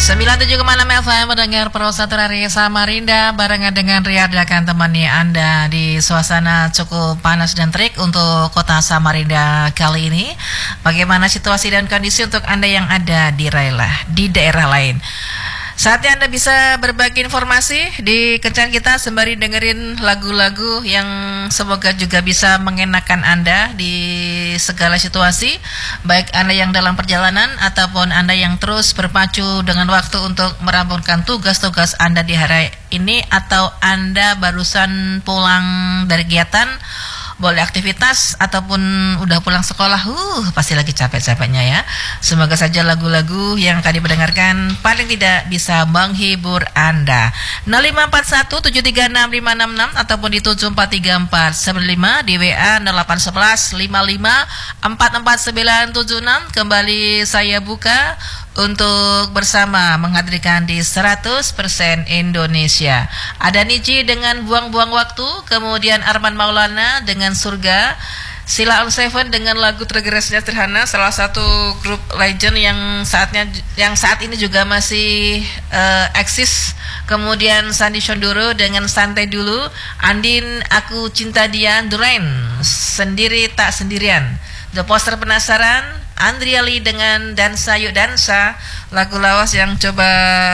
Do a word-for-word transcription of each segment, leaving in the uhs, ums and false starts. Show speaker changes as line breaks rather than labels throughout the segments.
sembilan puluh tujuh koma enam F M mendengar Prosatria Ria Samarinda barengan dengan Riyad akan temani Anda di suasana cukup panas dan terik untuk kota Samarinda kali ini. Bagaimana situasi dan kondisi untuk Anda yang ada di daerah di daerah lain? Saatnya Anda bisa berbagi informasi di kencan kita sembari dengerin lagu-lagu yang semoga juga bisa mengenakan Anda di segala situasi, baik Anda yang dalam perjalanan ataupun Anda yang terus berpacu dengan waktu untuk merampungkan tugas-tugas Anda di hari ini, atau Anda barusan pulang dari kegiatan, boleh aktivitas ataupun udah pulang sekolah, uh pasti lagi capek-capeknya ya. Semoga saja lagu-lagu yang akan diperdengarkan paling tidak bisa menghibur Anda. nol lima empat satu tujuh tiga enam lima enam enam ataupun di tujuh empat tiga empat sembilan lima, di W A nol delapan satu satu lima lima empat empat sembilan tujuh enam. Kembali saya buka untuk bersama menghadirkan di seratus persen Indonesia. Ada Niji dengan Buang-Buang Waktu, kemudian Arman Maulana dengan Surga, Sila On Seven dengan lagu Tergeresnya Sederhana, salah satu grup legend yang saatnya yang saat ini juga masih uh, eksis. Kemudian Sandi Shondoro dengan Santai Dulu, Andin Aku Cinta Dia, Durain Sendiri Tak Sendirian, The Poster Penasaran, Andrea Lee dengan Dansa Yuk Dansa, lagu lawas yang coba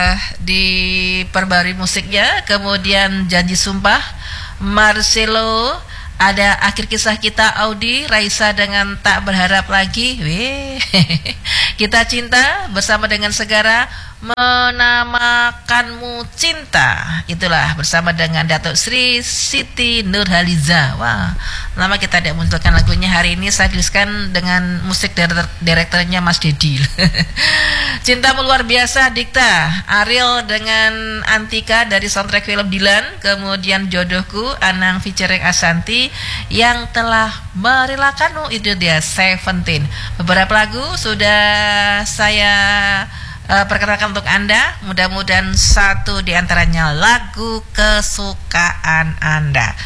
diperbarui musiknya. Kemudian Janji Sumpah, Marcelo, ada Akhir Kisah Kita, Audi, Raisa dengan Tak Berharap Lagi, weh. Kita Cinta bersama dengan Segara, Menamakanmu Cinta, itulah bersama dengan Datuk Sri Siti Nurhaliza. Wah, lama kita tidak munculkan lagunya. Hari ini saya tuliskan dengan musik director, direkturnya Mas Dedi. Cintamu Luar Biasa, Dikta, Ariel dengan Antika dari soundtrack film Dilan. Kemudian Jodohku, Anang featuring Asanti, Yang Telah Merelakanmu, itu dia Seventeen. Beberapa lagu sudah saya Uh, perkenalkan untuk Anda. Mudah-mudahan satu di antaranya lagu kesukaan Anda.